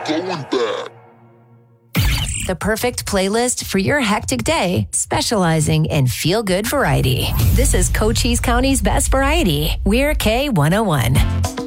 going back. The perfect playlist for your hectic day, specializing in feel-good variety. This is Cochise County's best variety. We're K101.